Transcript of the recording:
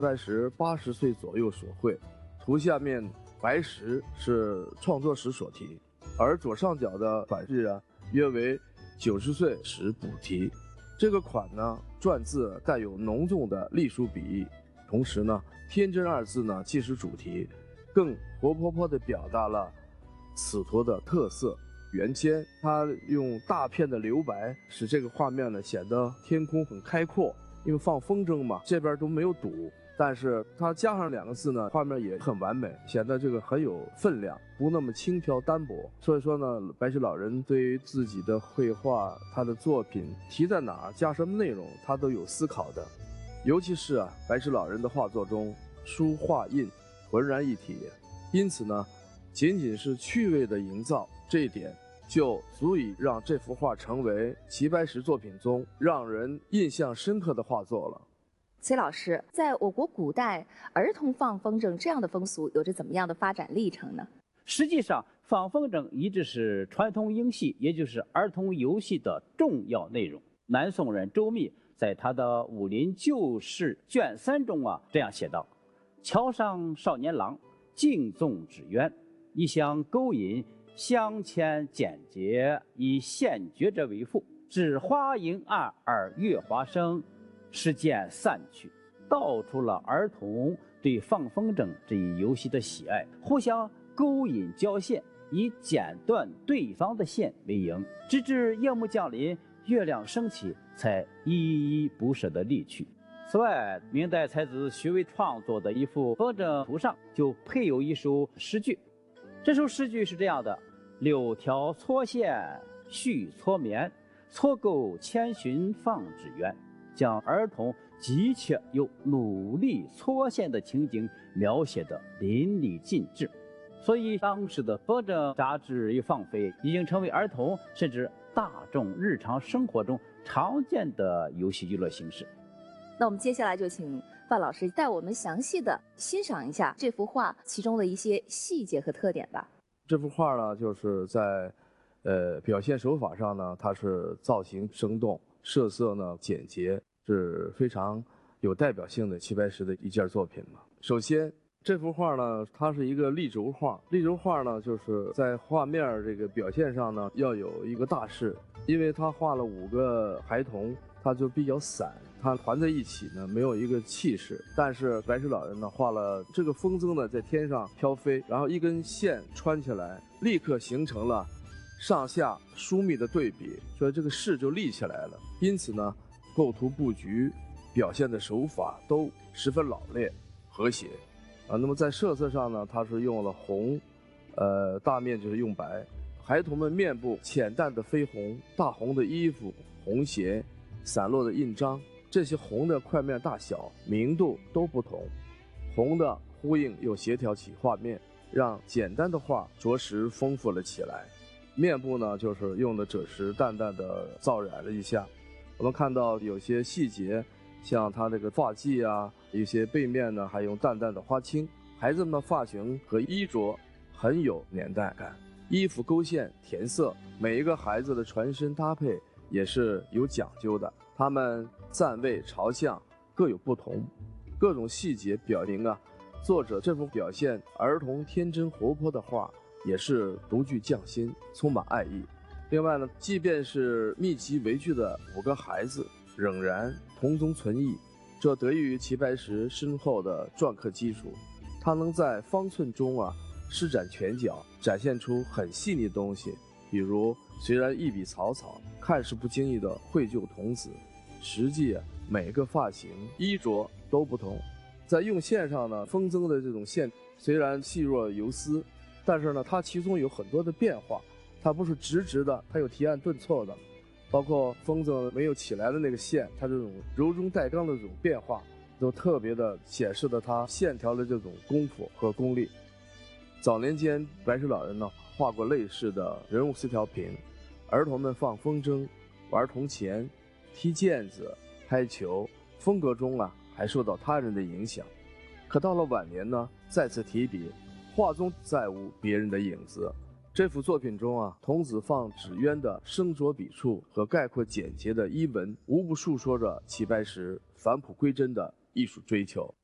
白石80岁左右所绘，图下面白石是创作时所题，而左上角的款式啊，约为90岁时补题。这个款呢，篆字带有浓重的隶书笔意，同时呢，天真2字呢既是主题，更活泼泼地表达了此图的特色。原先他用大片的留白，使这个画面呢显得天空很开阔，因为放风筝嘛，这边都没有堵。但是它加上2个字呢，画面也很完美，显得这个很有分量，不那么轻飘单薄。所以说呢，白石老人对于自己的绘画，他的作品题在哪儿，加什么内容，他都有思考的。尤其是白石老人的画作中，书画印浑然一体，因此呢，仅仅是趣味的营造这一点，就足以让这幅画成为齐白石作品中让人印象深刻的画作了。 崔老师，在我国古代，儿童放风筝这样的风俗有着怎么样的发展历程呢？ 实际上，放风筝一直是传统音戏，也就是儿童游戏的重要内容。南宋人周密在他的《武林旧事卷3》中这样写道：“桥上少年郎，竞纵纸鸢，一相勾引，相牵简洁，以现绝者为妇。指花迎岸而月华生，事渐散去，道出了儿童对放风筝这一游戏的喜爱，互相勾引交线，以剪断对方的线为营，直至夜幕降临，月亮升起，才依依不舍地离去。”此外，明代才子徐渭创作的一幅风筝图上就配有一首诗句，这首诗句是这样的：“柳条搓线续搓绵，搓够千寻放纸鸢。”将儿童急切又努力搓线的情景描写得淋漓尽致，所以当时的风筝杂志与放飞已经成为儿童甚至大众日常生活中常见的游戏娱乐形式。 那我们接下来就请范老师带我们详细的欣赏一下这幅画其中的一些细节和特点吧。 这幅画呢，就是在表现手法上呢，它是造型生动，设色呢简洁，是非常有代表性的齐白石的一件作品嘛。首先，这幅画呢，它是一个立轴画。立轴画呢，就是在画面这个表现上呢，要有一个大势，因为他画了5个孩童，它就比较散，它团在一起呢，没有一个气势。但是白石老人呢，画了这个风筝呢在天上飘飞，然后一根线穿起来，立刻形成了上下疏密的对比，所以这个势就立起来了。因此呢，构图布局表现的手法都十分老练和谐那么在色色上呢，它是用了红，大面就是用白。孩童们面部浅淡的绯红，大红的衣服，红鞋，散落的印章，这些红的块面大小、明度都不同，红的呼应又协调起画面，让简单的画着实丰富了起来。面部呢，就是用的赭石淡淡的造染了一下。我们看到有些细节，像他这个发髻啊，一些背面呢还用淡淡的花青。孩子们的发型和衣着很有年代感，衣服勾线填色，每一个孩子的全身搭配也是有讲究的，他们站位朝向各有不同，各种细节表明作者这幅表现儿童天真活泼的画也是独具匠心，充满爱意。另外呢，即便是密集围聚的5个孩子，仍然童中存异，这得益于齐白石深厚的篆刻基础，他能在方寸中施展拳脚，展现出很细腻的东西。比如虽然一笔草草，看似不经意的绘就童子，实际每个发型衣着都不同。在用线上呢，风筝的这种线虽然细若游丝，但是呢，它其中有很多的变化，它不是直直的，它有提按顿挫的，包括风筝没有起来的那个线，它这种柔中带刚的这种变化，都特别的显示了它线条的这种功夫和功力。早年间，白石老人呢画过类似的人物丝条屏，儿童们放风筝、玩铜钱、踢毽子、拍球，风格中还受到他人的影响。可到了晚年呢，再次提笔，画中再无别人的影子。这幅作品中童子放纸鸢的生着笔触和概括简洁的衣文，无不述说着齐白石返璞归真的艺术追求。